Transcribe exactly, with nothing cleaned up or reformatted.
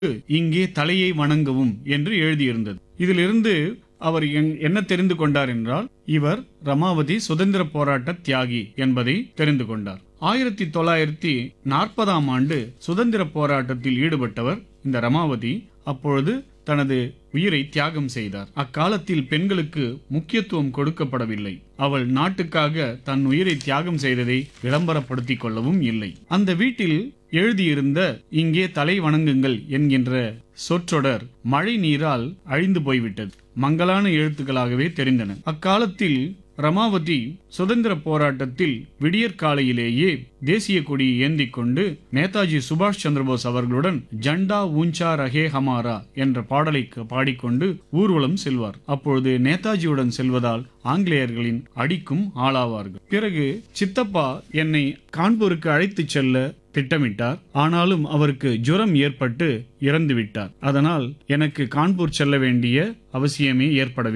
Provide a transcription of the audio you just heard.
இங்கே தலையை வணங்கவும் என்று எழுதியிருந்தது. இதிலிருந்து அவர் என்- என்ன தெரிந்து கொண்டார் என்றால், இவர் ரமாவதி சுதந்திர போராட்ட தியாகி என்பதை தெரிந்து கொண்டார். ஆயிரத்தி தொள்ளாயிரத்தி நாற்பதாம் ஆண்டு சுதந்திர போராட்டத்தில் ஈடுபட்டவர் இந்த ரமாவதி. அப்பொழுது தனது உயிரை தியாகம் செய்தார். அக்காலத்தில் பெண்களுக்கு முக்கியத்துவம் கொடுக்கப்படவில்லை. அவள் நாட்டுக்காக தன் உயிரை தியாகம் செய்ததை விளம்பரப்படுத்திக் கொள்ளவும் இல்லை. அந்த வீட்டில் எழுதியிருந்த இங்கே தலை வணங்குங்கள் என்கின்ற சொற்றொடர் மழை நீரால் அழிந்து போய்விட்டது. மங்கலான எழுத்துக்களாகவே தெரிந்தன. அக்காலத்தில் ரமாவதி சுதந்திர போராட்டத்தில் விடியற்காலையிலேயே தேசிய கொடியை ஏந்திக் கொண்டு நேதாஜி சுபாஷ் சந்திரபோஸ் அவர்களுடன் ஜண்டா ஊஞ்சா ரஹே ஹமாரா என்ற பாடலை பாடிக்கொண்டு ஊர்வலம் செல்வார். அப்பொழுது நேதாஜியுடன் செல்வதால் ஆங்கிலேயர்களின் அடிக்கும் ஆளாவார்கள். பிறகு சித்தப்பா என்னை கான்பூருக்கு அழைத்துச் செல்ல திட்டமிட்டார். ஆனாலும் அவருக்கு ஜுரம் ஏற்பட்டு இறந்து விட்டார். அதனால் எனக்கு கான்பூர் செல்ல வேண்டிய அவசியமே ஏற்படவில்லை.